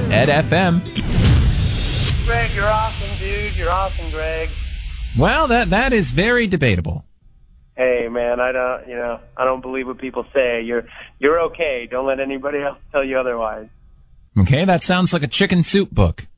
Ed FM. Greg, you're awesome, dude. You're awesome, Greg. Well, that is very debatable. Hey, man, I don't believe what people say. You're okay. Don't let anybody else tell you otherwise. Okay, that sounds like a chicken soup book.